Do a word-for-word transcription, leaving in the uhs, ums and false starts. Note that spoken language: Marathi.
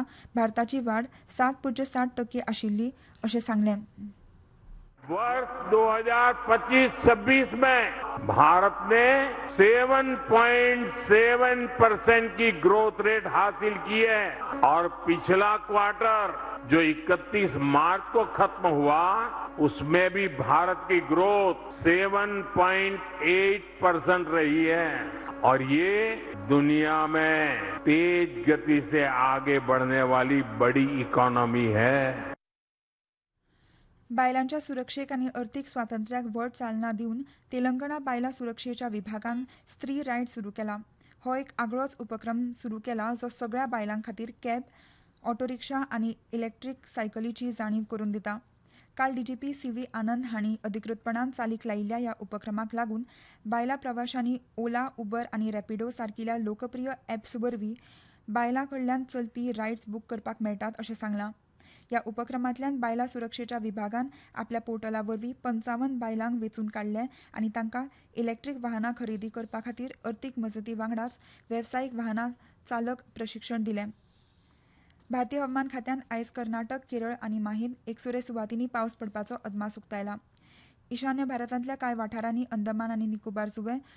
भारताची वाड सात पुज्य सात टक्के आशिल्ली अशें सांगलें. वर्ष दो हज़ार पच्चीस छब्बीस में भारत ने सात पॉइंट सात परसेंट की ग्रोथ रेट हासिल की है और पिछला क्वार्टर जो इकतीस मार्च को खत्म हुआ उसमें भी भारत की ग्रोथ सात पॉइंट आठ परसेंट रही है और ये दुनिया में तेज गति से आगे बढ़ने वाली बड़ी इकॉनमी है. बायलांच्या सुरक्षेक आनी अर्थीक स्वातंत्र्याक व्हड चालना दिवन तेलंगणा बायलां सुरक्षेच्या विभागान स्त्री रायट सुरू केला. हो एक आगळोच उपक्रम सुरू केला जो सगळ्या बायलां खातीर कॅब, ऑटो रिक्षा आनी इलेक्ट्रीक सायकलीची जाणीव करून दिता. काल डीजीपी सी व्ही आनंद हांणी अधिकृतपणान चालीक लायिल्ल्या ह्या उपक्रमाक लागून बायलां प्रवाशांनी ओला, उबर आनी रॅपिडो सारकिल्या लोकप्रिय ॲप्स वरवीं बायलां कडल्यान चलपी रायड्स बूक करपाक मेळटात अशें सांगलां. ह्या उपक्रमांतल्यान बायलां सुरक्षेच्या विभागान आपल्या पोर्टला वरवीं पंचावन्न बायलांक वेंचून काडले आनी तांकां इलेक्ट्रीक वाहनां खरेदी करपा खातीर अर्थीक मजती वांगडाच वेवसायीक वाहनां चालक प्रशिक्षण दिलें. भारतीय हवामान खात्यान आयज कर्नाटक, केरळ आनी माहीत एकसुरे सुवातींनी पावस पडपाचो अदमास उक्तायला. ईशान्य भारतांतल्या कांय वाठारांनी अंदमान आनी निकोबार जुंवे